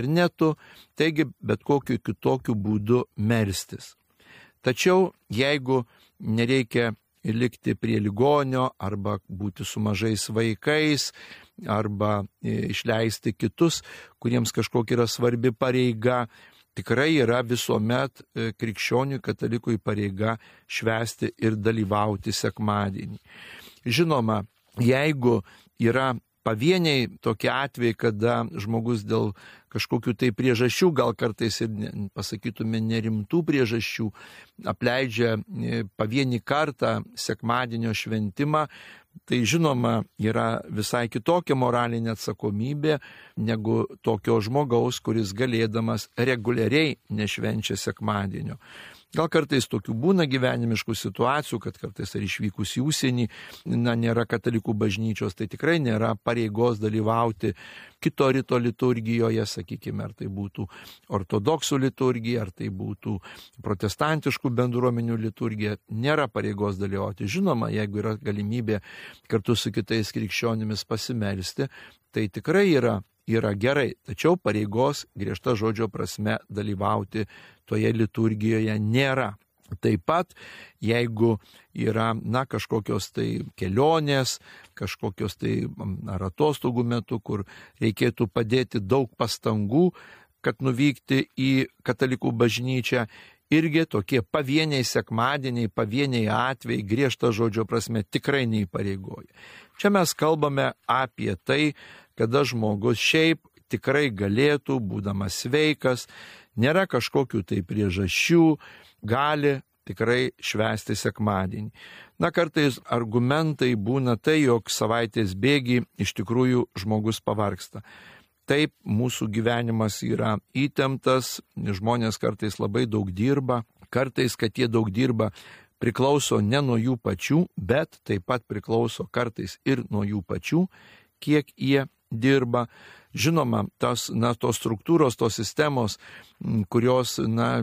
internetu, taigi bet kokiu kitokiu būdu melstis. Tačiau jeigu nereikia likti prie ligonio arba būti su mažais vaikais arba išleisti kitus, kuriems kažkokia yra svarbi pareiga, tikrai yra visuomet krikščioniui katalikui pareiga švęsti ir dalyvauti sekmadienį. Žinoma, jeigu yra pavieniai tokie atvejai, kada žmogus dėl kažkokių tai priežasčių, gal kartais ir pasakytume nerimtų priežasčių, apleidžia pavienį kartą sekmadienio šventimą, tai žinoma yra visai kitokia moralinė atsakomybė negu tokio žmogaus, kuris galėdamas reguliariai nešvenčia sekmadienio. Gal kartais tokių būna gyvenimiškų situacijų, kad kartais ar išvykus į užsienį, nėra katalikų bažnyčios, tai tikrai nėra pareigos dalyvauti kito ryto liturgijoje, sakykime, ar tai būtų ortodoksų liturgija, ar tai būtų protestantiškų bendruomenių liturgija, nėra pareigos dalyvauti. Žinoma, jeigu yra galimybė kartu su kitais krikščionimis pasimelsti, tai tikrai yra gerai, tačiau pareigos griežta žodžio prasme dalyvauti toje liturgijoje nėra. Taip pat, jeigu yra kažkokios tai kelionės, kažkokios tai ar atostogų metu, kur reikėtų padėti daug pastangų, kad nuvykti į katalikų bažnyčią, irgi tokie pavieniai sekmadieniai, pavieniai atvejai griežta žodžio prasme tikrai neįpareigoja. Čia mes kalbame apie tai, kada žmogus šiaip tikrai galėtų, būdamas sveikas, nėra kažkokių tai priežasčių, gali tikrai švęsti sekmadienį. Kartais argumentai būna tai, jog savaitės bėgy iš tikrųjų žmogus pavargsta. Taip, mūsų gyvenimas yra įtemptas, žmonės kartais labai daug dirba, kartais, kad jie daug dirba, priklauso ne nuo jų pačių, bet taip pat priklauso kartais ir nuo jų pačių, kiek jie dirba. Žinoma, tos struktūros, tos sistemos, kurios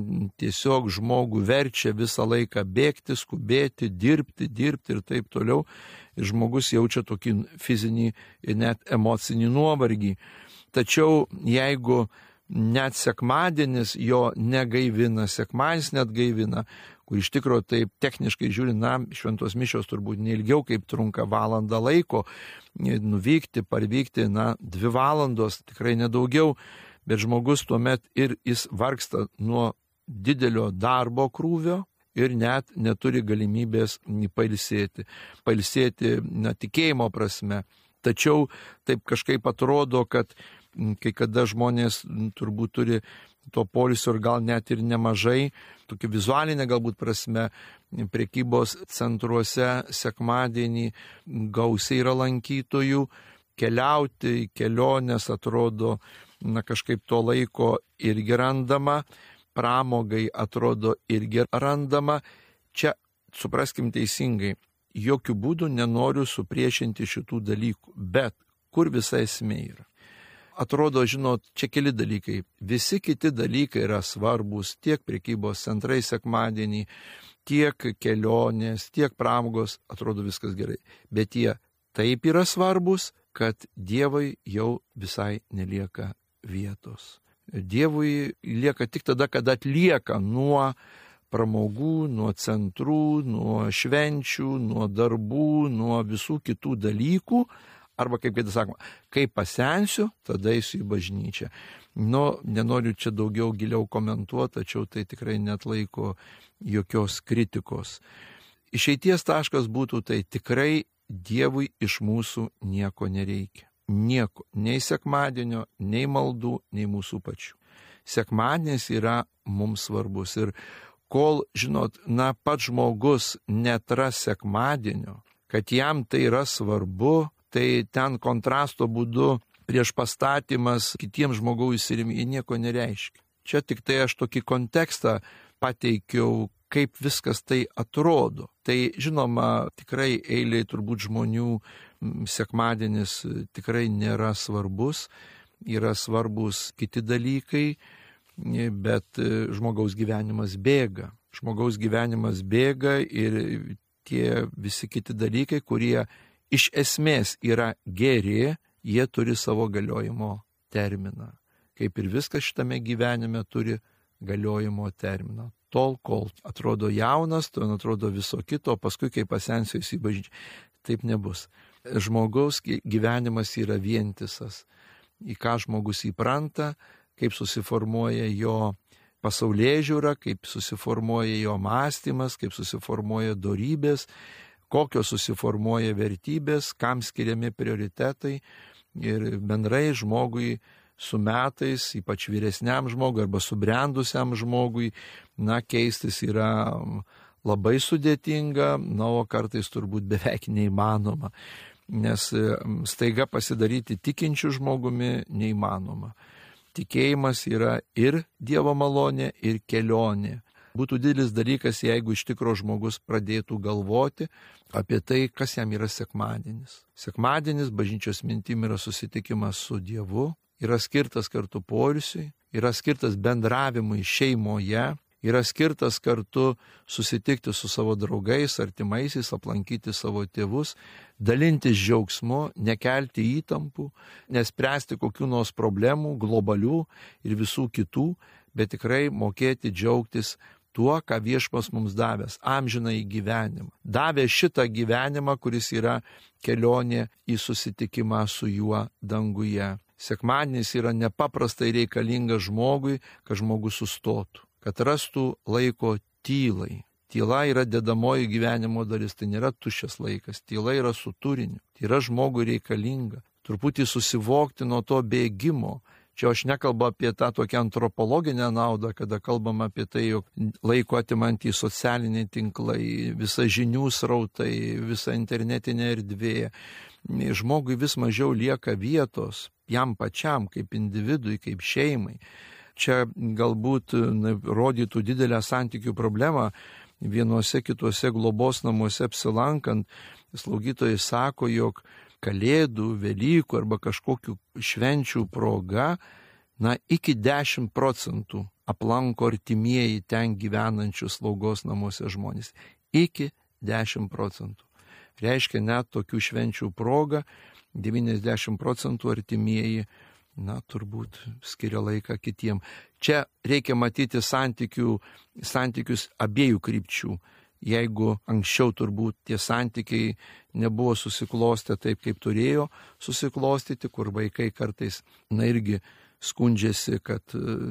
tiesiog žmogų verčia visą laiką bėgti, skubėti, dirbti ir taip toliau. Ir žmogus jaučia tokį fizinį ir net emocinį nuovargį. Tačiau jeigu net sekmadienis jo negaivina, sekmadienis net gaivina, kur iš tikrųjų taip techniškai žiūrint, šventos mišios turbūt neilgiau kaip trunka valandą laiko, nuvykti, parvykti, 2 valandos, tikrai nedaugiau, bet žmogus tuomet ir jis vargsta nuo didelio darbo krūvio ir net neturi galimybės pailsėti. Pailsėti, tikėjimo prasme. Tačiau taip kažkaip atrodo, kad kai kada žmonės turbūt turi to poilsio ir gal net ir nemažai, tokia vizualinė galbūt prasme, prekybos centruose sekmadienį gausiai yra lankytojų, keliauti į keliones atrodo kažkaip to laiko irgi randama, pramogai atrodo irgi randama. Čia supraskim teisingai, jokių būdų nenoriu supriešinti šitų dalykų, bet kur visa esmė yra? Atrodo, žinot, čia keli dalykai. Visi kiti dalykai yra svarbus, tiek prekybos centrai sekmadienį, tiek kelionės, tiek pramogos, atrodo viskas gerai. Bet jie taip yra svarbus, kad Dievui jau visai nelieka vietos. Dievui lieka tik tada, kada atlieka nuo pramogų, nuo centrų, nuo švenčių, nuo darbų, nuo visų kitų dalykų. Arba, kaip kita sakoma, kai pasensiu, tada eisiu į bažnyčią. Nenoriu čia daugiau giliau komentuoti, tačiau tai tikrai netlaiko jokios kritikos. Išeities taškas būtų tai tikrai Dievui iš mūsų nieko nereikia. Nieko. Nei sekmadienio, nei maldų, nei mūsų pačių. Sekmadienis yra mums svarbus. Ir kol, žinot, pats žmogus netras sekmadienio, kad jam tai yra svarbu, tai ten kontrasto būdu prieš pastatymas kitiems žmogaus įsirimį nieko nereiškia. Čia tik tai aš tokį kontekstą pateikiau, kaip viskas tai atrodo. Tai žinoma, tikrai eiliai turbūt žmonių sekmadienis tikrai nėra svarbus, yra svarbus kiti dalykai, bet žmogaus gyvenimas bėga. Žmogaus gyvenimas bėga ir tie visi kiti dalykai, kurie iš esmės yra geri, jie turi savo galiojimo terminą. kaip ir viskas šitame gyvenime turi galiojimo terminą. Tol, kol atrodo jaunas, tol atrodo viso kito, paskui kai pasensiu į bažnyčią. Taip nebus. Žmogaus gyvenimas yra vientisas. Į ką žmogus įpranta, kaip susiformuoja jo pasaulėžiūra, kaip susiformuoja jo mąstymas, kaip susiformuoja dorybės, kokios susiformuoja vertybės, kam skiriami prioritetai ir bendrai žmogui su metais, ypač vyresniam žmogui arba subrendusiam žmogui, keistis yra labai sudėtinga, o kartais turbūt beveik neįmanoma, nes staiga pasidaryti tikinčių žmogumi neįmanoma. Tikėjimas yra ir Dievo malonė, ir kelionė. Būtų didelis dalykas, jeigu iš tikro žmogus pradėtų galvoti apie tai, kas jam yra sekmadienis. Sekmadienis bažnyčios mintim yra susitikimas su Dievu, yra skirtas kartu poilsiui, yra skirtas bendravimui šeimoje, yra skirtas kartu susitikti su savo draugais, artimaisiais, aplankyti savo tėvus, dalintis džiaugsmu, nekelti įtampų, nespręsti kokių nors problemų, globalių ir visų kitų, bet tikrai mokėti džiaugtis tuo, ką Viešpats mums davęs, amžinąjį gyvenimą. Davė šitą gyvenimą, kuris yra kelionė į susitikimą su juo danguje. Sekmadienis yra nepaprastai reikalingas žmogui, kad žmogus sustotų, kad rastų laiko tylai. Tyla yra dedamoji gyvenimo dalis, tai nėra tuščias laikas, tyla yra su turiniu, tai yra žmogui reikalinga. Truputį susivokti nuo to bėgimo. Čia aš nekalbu apie tą tokią antropologinę naudą, kada kalbam apie tai, jog laiko atimantys socialiniai tinklai, visa žinių srautai, visa internetinė erdvė. Žmogui vis mažiau lieka vietos, jam pačiam, kaip individui, kaip šeimai. Čia galbūt rodytų didelę santykių problemą. Vienuose kituose globos namuose apsilankant, slaugytojai sako, jog Kalėdų, Velykų arba kažkokių švenčių proga, iki 10% aplanko artimieji ten gyvenančius slaugos namuose žmonės. Iki 10%. Reiškia, net tokių švenčių proga 90% artimieji, turbūt skiria laiką kitiem. Čia reikia matyti santykius abiejų krypčių. Jeigu anksčiau turbūt tie santykiai nebuvo susiklostę taip, kaip turėjo susiklostyti, kur vaikai kartais, irgi skundžiasi, kad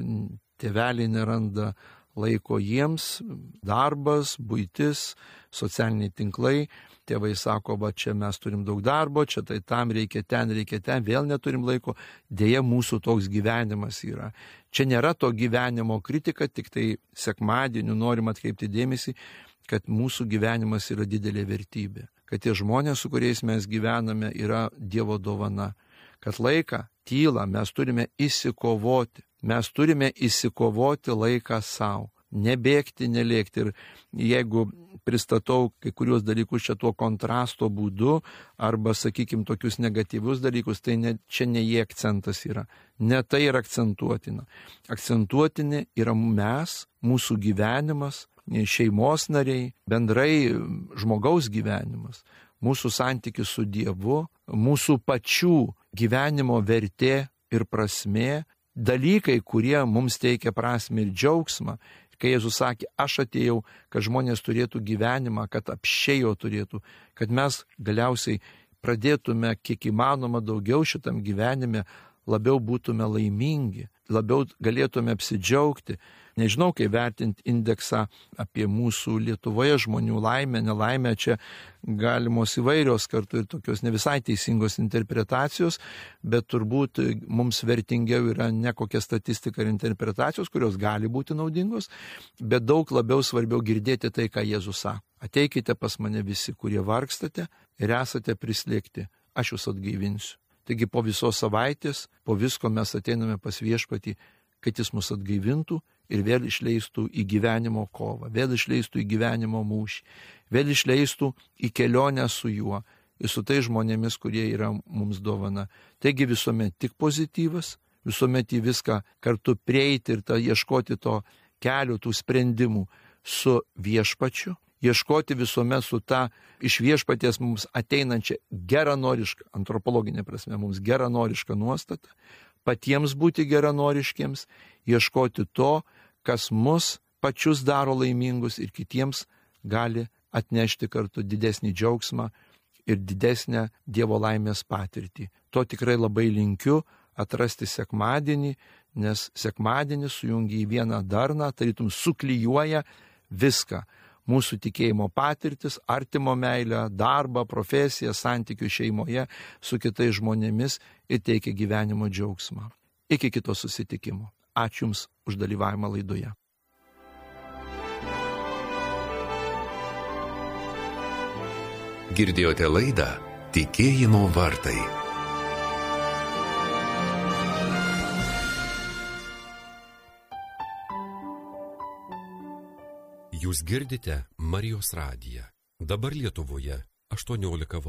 tėveliai neranda laiko jiems, darbas, buitis, socialiniai tinklai. Tėvai sako, čia mes turim daug darbo, čia tai tam reikia ten, vėl neturim laiko. Deja, mūsų toks gyvenimas yra. Čia nėra to gyvenimo kritika, tik tai sekmadieniu norim atkreipti dėmesį, kad mūsų gyvenimas yra didelė vertybė. Kad tie žmonės, su kuriais mes gyvename, yra Dievo dovana. Kad laiką, tylą mes turime įsikovoti. Mes turime įsikovoti laiką savo. Nebėgti, nelėkti. Ir jeigu pristatau kai kurios dalykus čia tuo kontrasto būdu, arba, tokius negatyvius dalykus, tai čia ne jie akcentas yra. Ne tai yra akcentuotina. Akcentuotini yra mes, mūsų gyvenimas, šeimos nariai, bendrai žmogaus gyvenimas, mūsų santykis su Dievu, mūsų pačių gyvenimo vertė ir prasmė, dalykai, kurie mums teikia prasmę ir džiaugsmą. Kai Jėzus sakė, aš atėjau, kad žmonės turėtų gyvenimą, kad apsčiai jo turėtų, kad mes galiausiai pradėtume kiek įmanoma daugiau šitam gyvenime, labiau būtume laimingi, labiau galėtume apsidžiaugti. Nežinau, kaip vertinti indeksą apie mūsų Lietuvoje žmonių laimę, nelaimę, čia galimos įvairios kartu ir tokios ne visai teisingos interpretacijos, bet turbūt mums vertingiau yra ne kokia statistika ir interpretacijos, kurios gali būti naudingos, bet daug labiau svarbiau girdėti tai, ką Jėzus sako. Ateikite pas mane visi, kurie vargstate ir esate prislėgti, aš jūs atgaivinsiu. Taigi po visos savaitės, po visko mes ateiname pas Viešpatį, kad jis mus atgaivintų ir vėl išleistų į gyvenimo kovą, vėl išleistų į gyvenimo mūšį, vėl išleistų į kelionę su juo ir su tai žmonėmis, kurie yra mums dovana. Taigi visuomet tik pozityvas, visuomet į viską kartu prieiti ir ieškoti to kelio, tų sprendimų su Viešpačiu, ieškoti visuomet su ta iš Viešpaties mums ateinančia geranoriška, antropologinė prasme, mums geranoriška nuostata, patiems būti geranoriškiems, ieškoti to, kas mus pačius daro laimingus ir kitiems gali atnešti kartu didesnį džiaugsmą ir didesnę Dievo laimės patirtį. To tikrai labai linkiu atrasti sekmadienį, nes sekmadienis sujungia į vieną darną, tarytum suklijuoja viską. Mūsų tikėjimo patirtis, artimo meilę, darbą, profesiją, santykių šeimoje su kitais žmonėmis ir teikia gyvenimo džiaugsmą. Iki kito susitikimo. Ačiū Jums už dalyvavimą laidoje. Girdėjote laidą Tikėjimo vartai. Jūs girdite Marijos radiją. Dabar Lietuvoje 18 val.